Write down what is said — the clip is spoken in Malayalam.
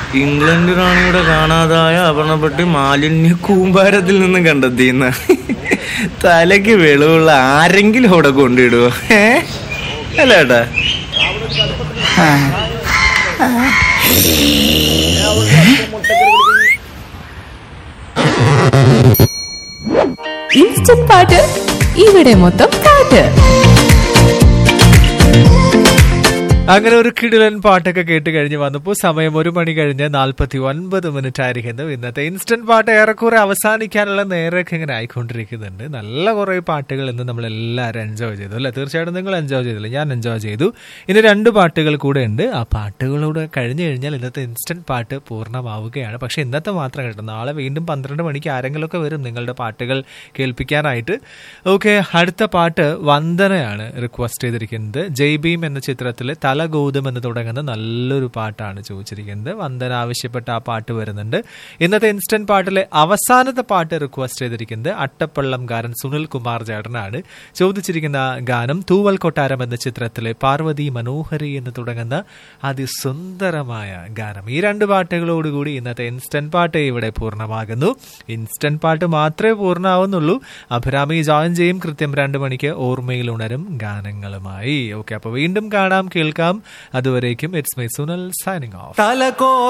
ഇംഗ്ലണ്ട് റാണിയുടെ കാണാതായ ആഭരണപ്പെട്ടി മാലിന്യ കൂമ്പാരത്തിൽ നിന്നും കണ്ടെത്തിയെന്ന. തലയ്ക്ക് വെളിവുള്ള ആരെങ്കിലും അവിടെ കൊണ്ടിടുവോ? അല്ല ഏട്ടാ. ഇൻസ്റ്റന്റ് പാട്ട്, ഇവിടെ മൊത്തം പാട്ട്. അങ്ങനെ ഒരു കിടിലൻ പാട്ടൊക്കെ കേട്ട് കഴിഞ്ഞ് വന്നപ്പോൾ സമയം 1 മണി കഴിഞ്ഞ് 49 ആയിരിക്കുന്നു. ഇന്നത്തെ ഇൻസ്റ്റന്റ് പാട്ട് ഏറെക്കുറെ അവസാനിക്കാനുള്ള നേരമൊക്കെ ഇങ്ങനെ ആയിക്കൊണ്ടിരിക്കുന്നുണ്ട്. നല്ല കുറെ പാട്ടുകൾ ഇന്ന് നമ്മളെല്ലാവരും എൻജോയ് ചെയ്തു അല്ലേ? തീർച്ചയായിട്ടും നിങ്ങൾ എൻജോയ് ചെയ്തില്ല, ഞാൻ എൻജോയ് ചെയ്തു. ഇനി 2 പാട്ടുകൾ കൂടെ ഉണ്ട്. ആ പാട്ടുകളോട് കഴിഞ്ഞു കഴിഞ്ഞാൽ ഇന്നത്തെ ഇൻസ്റ്റന്റ് പാട്ട് പൂർണ്ണമാവുകയാണ്. പക്ഷെ ഇന്നത്തെ മാത്രം കേട്ടോ, നാളെ വീണ്ടും 12 മണിക്ക് ആരെങ്കിലുമൊക്കെ വരും നിങ്ങളുടെ പാട്ടുകൾ കേൾപ്പിക്കാനായിട്ട്. ഓക്കെ, അടുത്ത പാട്ട് വന്ദനയാണ് റിക്വസ്റ്റ് ചെയ്തിരിക്കുന്നത്. ജയ് ഭീം എന്ന ചിത്രത്തിലെ തലഗോതം എന്ന് തുടങ്ങുന്ന നല്ലൊരു പാട്ടാണ് ചോദിച്ചിരിക്കുന്നത്. വന്ദന ആവശ്യപ്പെട്ട ആ പാട്ട് വരുന്നുണ്ട്. ഇന്നത്തെ ഇൻസ്റ്റന്റ് പാട്ടിലെ അവസാനത്തെ പാട്ട് റിക്വസ്റ്റ് ചെയ്തിരിക്കുന്നത് അട്ടപ്പള്ളംകാരൻ സുനിൽ കുമാർ ചേട്ടനാണ്. ചോദിച്ചിരിക്കുന്ന ഗാനം തൂവൽ കൊട്ടാരം എന്ന ചിത്രത്തിലെ പാർവതി മനോഹരി എന്ന് തുടങ്ങുന്ന അതിസുന്ദരമായ ഗാനം. ഈ 2 പാട്ടുകളോടുകൂടി ഇന്നത്തെ ഇൻസ്റ്റന്റ് പാട്ട് ഇവിടെ പൂർണ്ണമാകുന്നു. ഇൻസ്റ്റന്റ് പാട്ട് മാത്രമേ പൂർണ്ണമാവുന്നുള്ളൂ. അഭിരാമി ജോയിൻ ചെയ്യും കൃത്യം 2 മണിക്ക് ഓർമ്മയിൽ ഉണരും ഗാനങ്ങളുമായി. ഓക്കെ, അപ്പൊ വീണ്ടും കാണാം, കേൾക്കാം. അതുവരേക്കും it's my Sunal signing off.